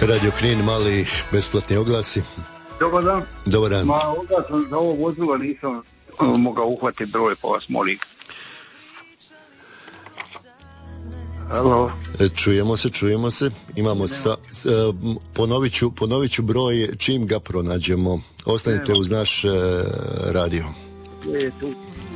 Radio Knin, mali besplatni oglasi. Dobar dan. Dobar dan. Ma, onda sam za ovo vozilo nisam mogao uhvatiti broj, pa vas molim. Halo. Čujemo se. Imamo ponovit ću broj čim ga pronađemo. Ostanite uz naš radio. Je tu.